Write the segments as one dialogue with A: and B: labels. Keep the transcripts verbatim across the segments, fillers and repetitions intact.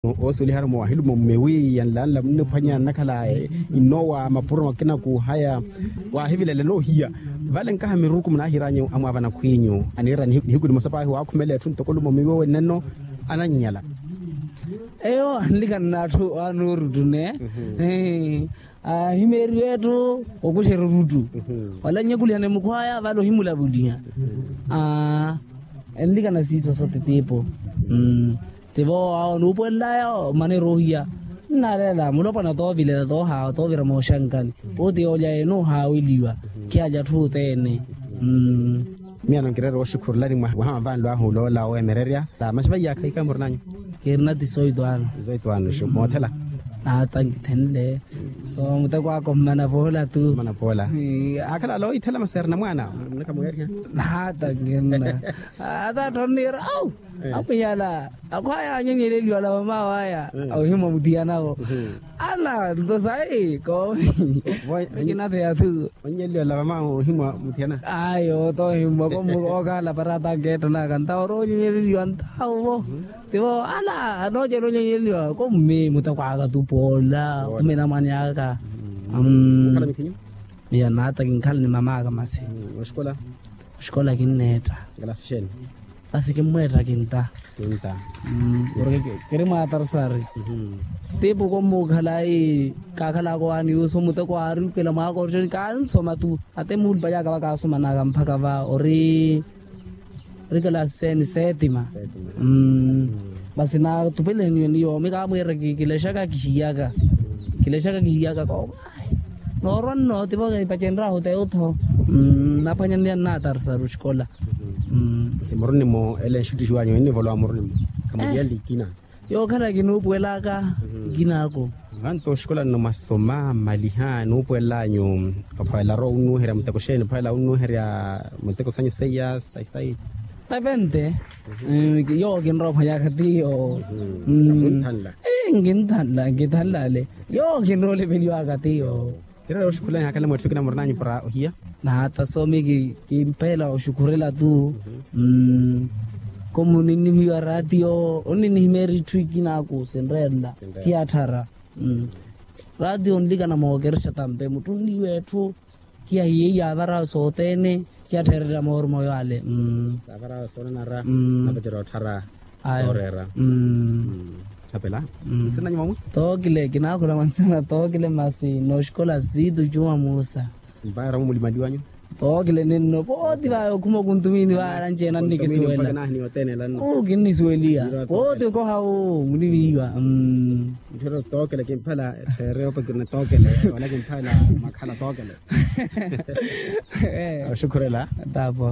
A: osuli har mo hilu mo mewi yan la la mun panya nakala inowa mapuro kina ku haya wa hivile le no hiya valen ka hamiru kum na hiranyo amwa bana kwinyo anira ni higudu masapa wa kumele tun to kolumo mewi nenno ananyala
B: eyo likan na to anuru dune eh a himeri yetu okusheru rutu wala nyekuli ne mukwaya valo himula budia ah endika na siso sote tipo mm tivo a no puella ya mane rohia na lela mulo pana to vile to ha to vira mo shankani o ti oja no ha wiliwa kya ja thu tene mm
A: mia no kirero shukuru lani ma wa vanlo ahu lo la o emereria la mashbaya kai kamurnanyo
B: kirna ti soidwan
A: zoitwan shu motela
B: atang tenle so mutakwa ko mana bola tu
A: mana bola akala lo itela maserna mwana nakamwerya
B: hata ngena ada tonira au apa yala akwaya nyengele liwala mama waya au himo mutiana ko ala to sai ko ngina te atu
A: nyele liwala mama himo mutiana
B: ayo to himo ko mo kala parata getna kan ta ro nyele liwan tawo tiwo ala no jelo nyele liwa ko me mutakwa ka tu bola mina manyaka um
A: kala mikinyo
B: ya nata ngikhali ni mama ka mase
A: uskola
B: uskola kineta
A: galashen
B: así que muera quinta
A: quinta
B: porque queremos atarsar tipo como khalai ka khala ko ani uso muta ko aru ke lama ko je kan somatu ate mul baya ka ka somana gam phakava ori regala sen sétima mm basina tupele ni ni yo me ka muera ki kilesha ka kishiyaga kilesha ka kishiyaga ko no ron no tipo que pachenra hote utho na panyan na atarsar uskola
A: simorni mo ele shuti wanyo ni volo amorni kama yali kina
B: yo kana ginu puela ka gina ko
A: anto shkola no masoma maliha no puela nyo papa la ro unu hera mteko shene pala unu hera mteko sanyo seya sai sai
B: tapente yo gin ro phaya khati yo
A: thanla
B: eh gin thanla gin thanla le yo gin ro le velio agati yo
A: kira shkola hakala mo fikina mornanyo para hiya
B: na tasomi ki impela ushukurela tu mm como nini hiwa radio onini meri twikina ku senrenda kiathara mm radio nlika na mogersha tambe mutundi wetu kia hiya bara sotene kiathera mor moyo ale mm
A: sabara sona ra na bajero thara sorera
B: mm
A: chapela sina nyamu
B: to kile kina kula mansana to kile masi no shkola zidu juma musa
A: mbara mu limadi wanyu
B: to kile nenno poti ba kuma kuntumini ba ranjena nikisiwela
A: ni otene lan
B: o ginni suelia poti ko hawo muni biwa mm
A: ndiro to kile kimpala reo pa kirna to kile wala kimpala makhala to kile eh shukrela
B: tapo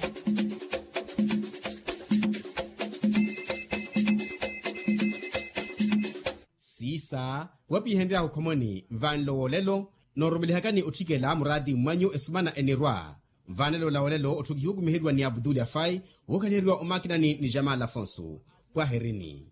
A: sisa wapi hendra ukomoni vanlo lelo norumili hakani utikela muradi mwanyo esmana enerwa vanelo la lelo utukihuku mihirwa ni Abdul Afai wokanirwa umakina ni Jamal Afonso kwa herini.